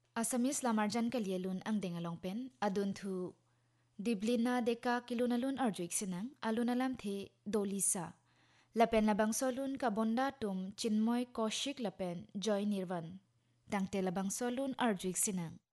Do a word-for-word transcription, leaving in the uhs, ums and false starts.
Asamis lamarjan kalyelun ang dengalong pen adun thu diblina deka kilunalun arjuik sinang alunalam the dolisa lapen labang solun kabonda tum chinmoy koshik lapen joy nirvan tangte labang solun arjuik sinang